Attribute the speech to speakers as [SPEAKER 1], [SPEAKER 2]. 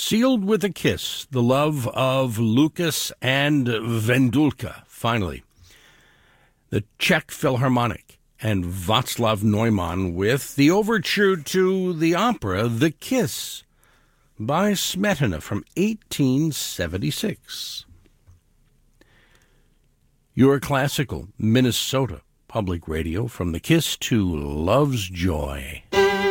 [SPEAKER 1] Sealed with a Kiss, the love of Lucas and Vendulka, finally. The Czech Philharmonic and Václav Neumann with the overture to the opera The Kiss by Smetana from 1876. Your classical Minnesota Public Radio, from the Kiss to Love's Joy.